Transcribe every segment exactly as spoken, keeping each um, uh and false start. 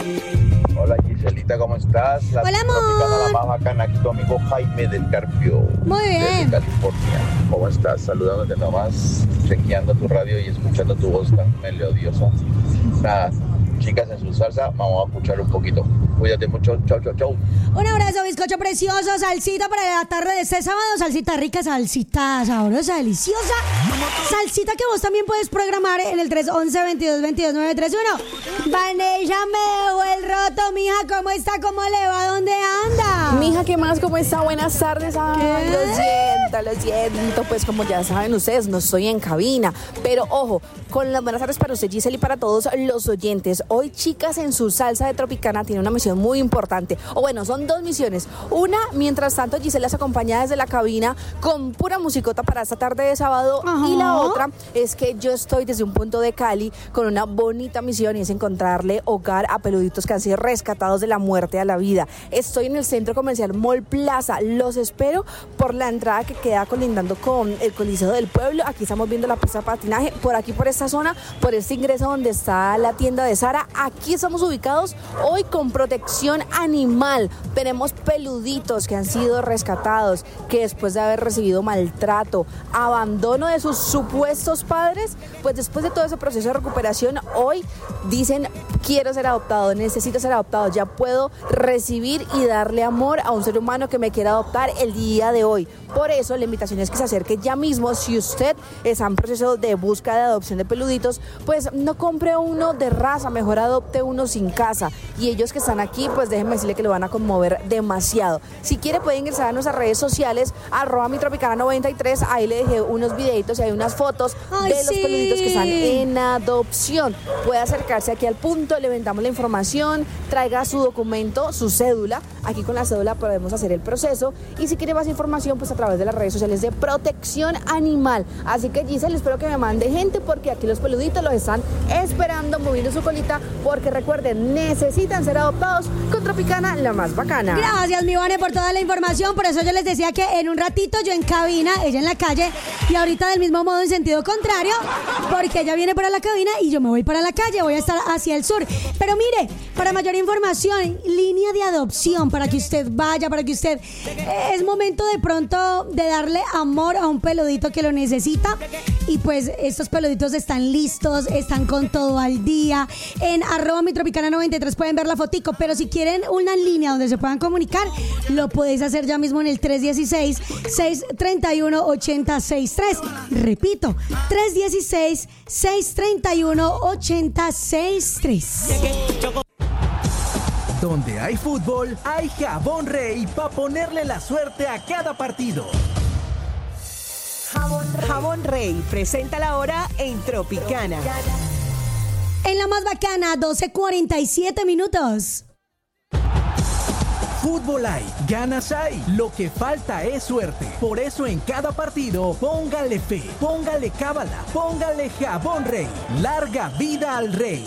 Hola Giselita, ¿cómo estás? La Hola, amor. La más bacana, aquí tu amigo Jaime del Carpio. Muy bien. Desde California. ¿Cómo estás? Saludándote nomás, chequeando tu radio y escuchando tu voz tan melodiosa. Nada, chicas en su salsa, vamos a escuchar un poquito. Cuídate mucho, chau, chau, chau. Un abrazo, bizcocho precioso, salsita para la tarde de este sábado, salsita rica, salsita sabrosa, deliciosa. Salsita que vos también puedes programar en el tres once, veintidós veintidós, nueve tres uno. Vanessa me dejó el roto, mija, ¿cómo está? ¿Cómo le va? ¿Dónde anda? Mija, ¿qué más? ¿Cómo está? Buenas tardes. Ay, lo siento, lo siento. Pues como ya saben ustedes, no estoy en cabina. Pero ojo, con las buenas tardes para usted, Giselle, y para todos los oyentes. Hoy, chicas en su salsa de Tropicana tiene una misión muy importante. O bueno, son dos misiones. Una, mientras tanto, Giselle las acompaña desde la cabina con pura musicota para esta tarde de sábado. Ajá. Y la otra es que yo estoy desde un punto de Cali con una bonita misión y es encontrarle hogar a peluditos que han sido rescatados de la muerte a la vida. Estoy en el centro comercial Mall Plaza. Los espero por la entrada que queda colindando con el Coliseo del Pueblo. Aquí estamos viendo la pista de patinaje. Por aquí, por esta zona, por este ingreso donde está la tienda de Sara. Aquí estamos ubicados hoy con protección animal. Tenemos peluditos que han sido rescatados, que después de haber recibido maltrato, abandono de sus supuestos padres, pues después de todo ese proceso de recuperación, hoy dicen: quiero ser adoptado, necesito ser adoptado, ya puedo recibir y darle amor a un ser humano que me quiera adoptar el día de hoy. Por eso la invitación es que se acerque ya mismo. Si usted está en proceso de búsqueda de adopción de peluditos, pues no compre uno de raza, mejor adopte uno sin casa. Y ellos que están aquí, pues déjenme decirle que lo van a conmover demasiado. Si quiere puede ingresar a nuestras redes sociales, arroba mi tropicana noventa y tres, ahí le dejé unos videitos y hay unas fotos Ay, de los sí. peluditos que están en adopción. Puede acercarse aquí al punto, le vendamos la información, traiga su documento, su cédula. Aquí con la cédula podemos hacer el proceso. Y si quiere más información, pues a través de las redes sociales de Protección Animal. Así que Giselle, espero que me mande gente porque aquí los peluditos los están esperando, moviendo su colita, porque recuerden, necesitan ser adoptados con Tropicana, la más bacana. Gracias, mi Vane, por toda la información. Por eso yo les decía que en un ratito yo en cabina, ella en la calle, y ahorita del mismo modo en sentido contrario, porque ella viene para la cabina y yo me voy para la calle, voy a estar hacia el sur. Pero mire, para mayor información, línea de adopción, para que usted vaya, para que usted... Eh, es momento de pronto de darle amor a un peludito que lo necesita. Y pues estos peluditos están listos, están con todo al día. En arroba mi tropicana noventa y tres pueden ver la fotico, pero si quieren una línea donde se puedan comunicar, lo podéis hacer ya mismo en el tres uno seis, seis tres uno, ocho cero seis tres. Repito, tres uno seis, seis tres uno, ocho cero seis tres. Donde hay fútbol, hay Jabón Rey para ponerle la suerte a cada partido. Jabón Rey. Jabón Rey presenta la hora en Tropicana. En la más bacana, doce cuarenta y siete minutos. Fútbol hay, ganas hay, lo que falta es suerte. Por eso en cada partido, póngale fe, póngale cábala, póngale Jabón Rey. Larga vida al Rey.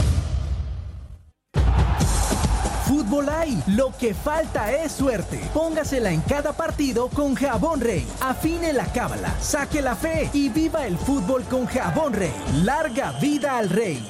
Fútbol hay, lo que falta es suerte. Póngasela en cada partido con Jabón Rey. Afine la cábala, saque la fe y viva el fútbol con Jabón Rey. Larga vida al Rey.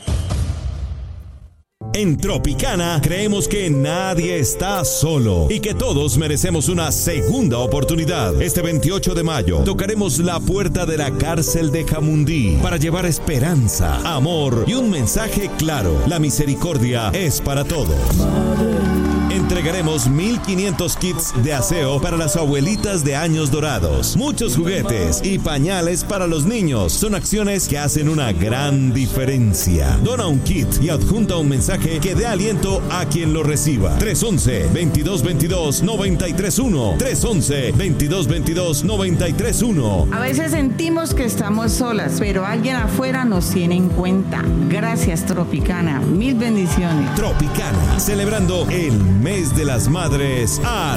En Tropicana creemos que nadie está solo y que todos merecemos una segunda oportunidad. Este veintiocho de mayo tocaremos la puerta de la cárcel de Jamundí para llevar esperanza, amor y un mensaje claro. La misericordia es para todos. Entregaremos mil quinientos kits de aseo para las abuelitas de años dorados, muchos juguetes y pañales para los niños. Son acciones que hacen una gran diferencia. Dona un kit y adjunta un mensaje que dé aliento a quien lo reciba. tres once, veintidós veintidós, noventa y tres uno. tres once, veintidós veintidós, noventa y tres uno. A veces sentimos que estamos solas, pero alguien afuera nos tiene en cuenta. Gracias, Tropicana. Mil bendiciones. Tropicana, celebrando el mes de las madres a